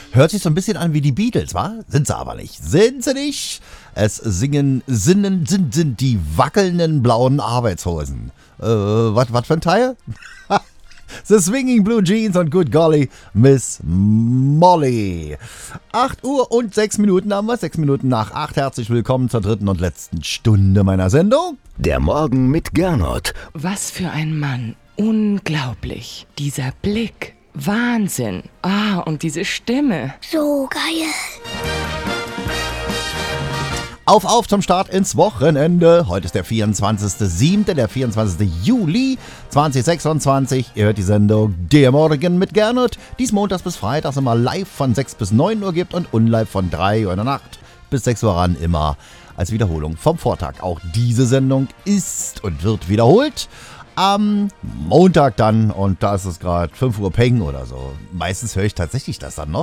Hört sich so ein bisschen an wie die Beatles, wa? Sind sie aber nicht. Sind sie nicht? Es sind die wackelnden blauen Arbeitshosen. Was für ein Teil? The Swinging Blue Jeans und Good Golly, Miss Molly. 8 Uhr und 6 Minuten haben wir, 6 Minuten nach 8. Herzlich willkommen zur dritten und letzten Stunde meiner Sendung. Der Morgen mit Gernot. Was für ein Mann. Unglaublich. Dieser Blick. Wahnsinn. Und diese Stimme. So geil. Auf zum Start ins Wochenende. Heute ist der 24.07., der 24. Juli 2026. Ihr hört die Sendung Der Morgen mit Gernot, die es montags bis freitags immer live von 6 bis 9 Uhr gibt und unlive von 3 Uhr in der Nacht bis 6 Uhr ran, immer als Wiederholung vom Vortag. Auch diese Sendung ist und wird wiederholt am Montag dann, und da ist es gerade 5 Uhr Peng oder so. Meistens höre ich tatsächlich das dann noch.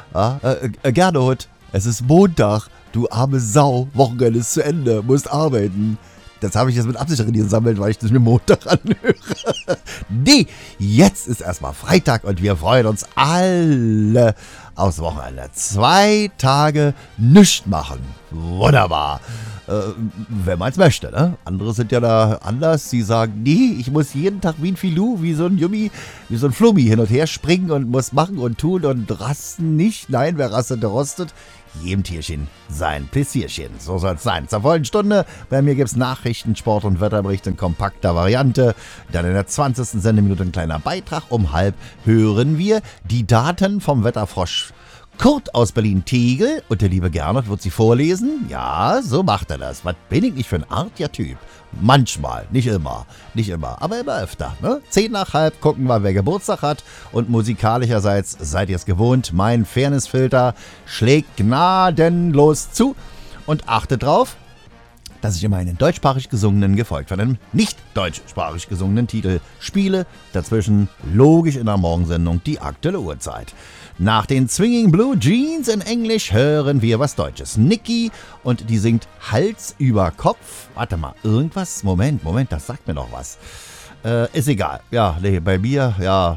Gernot, es ist Montag. Du arme Sau, Wochenende ist zu Ende, musst arbeiten. Das habe ich jetzt mit Absicht gesammelt, weil ich das mir Montag anhöre. Nee, jetzt ist erstmal Freitag und wir freuen uns alle aufs Wochenende. 2 Tage nichts machen. Wunderbar. Wenn man es möchte, ne? Andere sind ja da anders. Sie sagen, nee, ich muss jeden Tag wie ein Filou, wie so ein Yummi, wie so ein Flummi hin und her springen und muss machen und tun und rasten nicht. Nein, wer rastet, der rostet. Jedem Tierchen sein Pläsierchen. So soll es sein. Zur vollen Stunde. Bei mir gibt es Nachrichten, Sport und Wetterbericht in kompakter Variante. Dann in der 20. Sendeminute ein kleiner Beitrag. Um 12:30 hören wir die Daten vom Wetterfrosch Kurt aus Berlin-Tegel. Und der liebe Gernot wird sie vorlesen. Ja, so macht er das. Was bin ich nicht für ein artiger Typ? Manchmal, nicht immer, aber immer öfter. Ne? 10:50 gucken wir, wer Geburtstag hat. Und musikalischerseits seid ihr es gewohnt, mein Fairnessfilter schlägt gnadenlos zu. Und achtet drauf, dass ich immer einen deutschsprachig gesungenen, gefolgt von einem nicht deutschsprachig gesungenen Titel spiele. Dazwischen logisch in der Morgensendung die aktuelle Uhrzeit. Nach den Swinging Blue Jeans in Englisch hören wir was Deutsches. Niki, und die singt Hals über Kopf. Warte mal, irgendwas? Moment, das sagt mir doch was. Ist egal. Ja, nee, bei mir,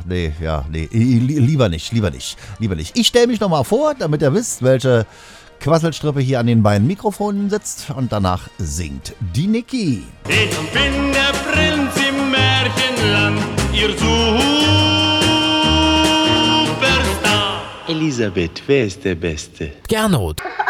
lieber nicht. Ich stelle mich nochmal vor, damit ihr wisst, welche Quasselstrippe hier an den beiden Mikrofonen sitzt, und danach singt die Niki. Ich bin der Prinz im Märchenland, ihr Superstar. Elisabeth, wer ist der Beste? Gernot.